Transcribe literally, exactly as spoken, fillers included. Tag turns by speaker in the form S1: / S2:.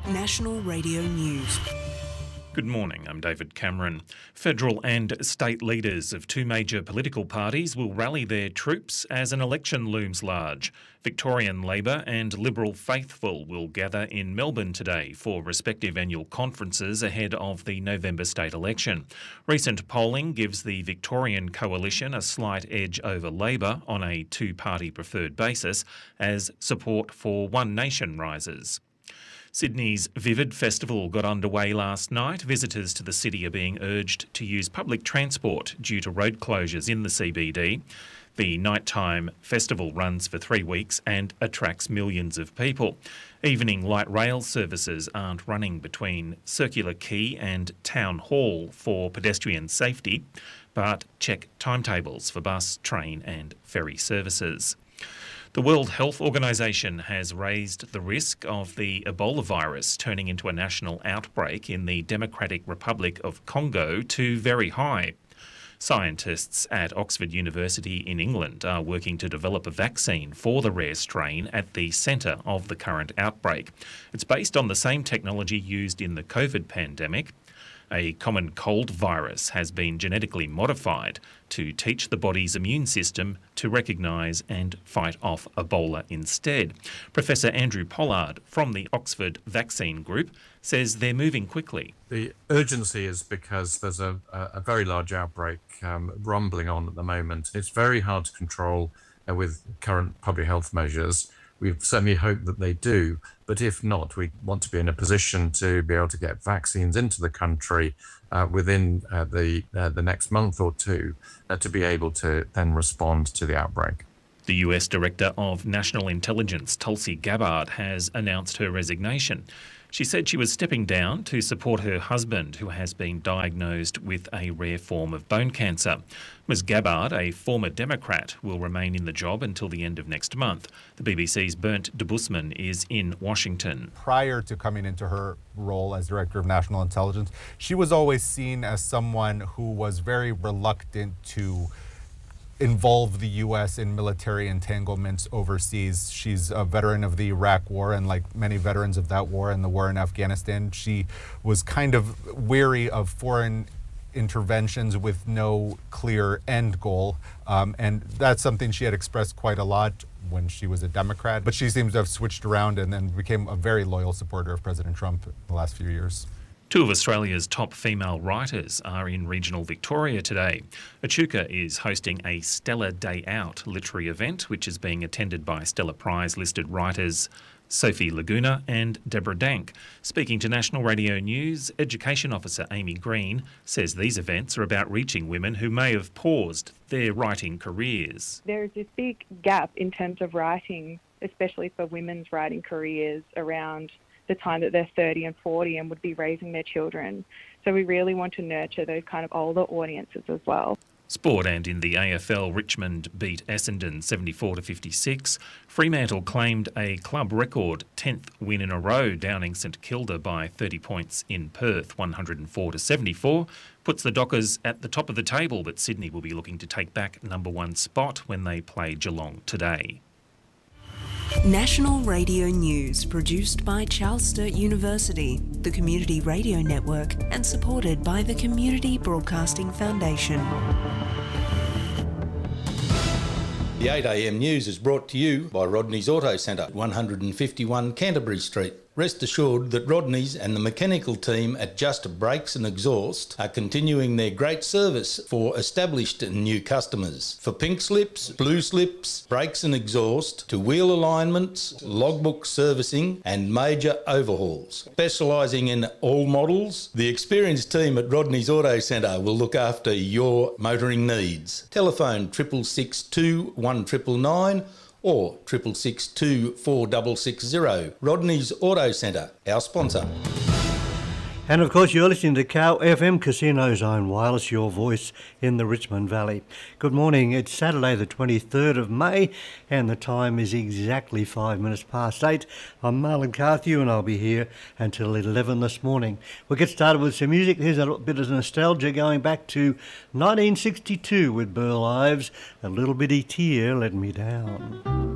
S1: National Radio News.
S2: Good morning, I'm David Cameron. Federal and state leaders of two major political parties will rally their troops as an election looms large. Victorian Labor and Liberal Faithful will gather in Melbourne today for respective annual conferences ahead of the November state election. Recent polling gives the Victorian coalition a slight edge over Labor on a two-party preferred basis as support for One Nation rises. Sydney's Vivid Festival got underway last night. Visitors to the city are being urged to use public transport due to road closures in the C B D. The nighttime festival runs for three weeks and attracts millions of people. Evening light rail services aren't running between Circular Quay and Town Hall for pedestrian safety, but check timetables for bus, train and ferry services. The World Health Organization has raised the risk of the Ebola virus turning into a national outbreak in the Democratic Republic of Congo to very high. Scientists at Oxford University in England are working to develop a vaccine for the rare strain at the centre of the current outbreak. It's based on the same technology used in the COVID pandemic. A common cold virus has been genetically modified to teach the body's immune system to recognise and fight off Ebola instead. Professor Andrew Pollard from the Oxford Vaccine Group says they're moving quickly.
S3: The urgency is because there's a, a very large outbreak um, rumbling on at the moment. It's very hard to control uh, with current public health measures. We certainly hope that they do, but if not, we want to be in a position to be able to get vaccines into the country uh, within uh, the uh, the next month or two uh, to be able to then respond to the outbreak.
S2: The U S Director of National Intelligence, Tulsi Gabbard, has announced her resignation. She said she was stepping down to support her husband, who has been diagnosed with a rare form of bone cancer. Miz Gabbard, a former Democrat, will remain in the job until the end of next month. The B B C's Bernd de Busman is in Washington.
S4: Prior to coming into her role as Director of National Intelligence, she was always seen as someone who was very reluctant to involve the U S in military entanglements overseas. She's a veteran of the Iraq War, and like many veterans of that war and the war in Afghanistan, she was kind of wary of foreign interventions with no clear end goal. Um, and that's something she had expressed quite a lot when she was a Democrat. But she seems to have switched around and then became a very loyal supporter of President Trump in the last few years.
S2: Two of Australia's top female writers are in regional Victoria today. Echuca is hosting a Stella Day Out literary event, which is being attended by Stella Prize-listed writers Sophie Laguna and Deborah Dank. Speaking to National Radio News, Education Officer Amy Green says these events are about reaching women who may have paused their writing careers.
S5: There is this big gap in terms of writing, especially for women's writing careers around the time that they're thirty and forty and would be raising their children. So we really want to nurture those kind of older audiences as well.
S2: Sport, and in the A F L, Richmond beat Essendon seventy-four to fifty-six. Fremantle claimed a club record tenth win in a row, downing St Kilda by thirty points in Perth, one hundred four to seventy-four. Puts the Dockers at the top of the table, but Sydney will be looking to take back number one spot when they play Geelong today.
S1: National Radio News, produced by Charles Sturt University, the Community Radio Network, and supported by the Community Broadcasting Foundation.
S6: The eight a m news is brought to you by Rodney's Auto Centre, one fifty-one Canterbury Street. Rest assured that Rodney's and the mechanical team at Just Brakes and Exhaust are continuing their great service for established and new customers. For pink slips, blue slips, brakes and exhaust, to wheel alignments, logbook servicing and major overhauls. Specialising in all models, the experienced team at Rodney's Auto Centre will look after your motoring needs. Telephone triple six two one nine nine nine or triple six two four six six zero. Rodney's Auto Centre, our sponsor.
S7: And of course, you're listening to Cow F M, Casino's own wireless, your voice in the Richmond Valley. Good morning. It's Saturday, the twenty-third of May, and the time is exactly five minutes past eight. I'm Marlon Carthew, and I'll be here until eleven this morning. We'll get started with some music. Here's a little bit of nostalgia going back to nineteen sixty-two with Burl Ives. A little bitty tear let me down.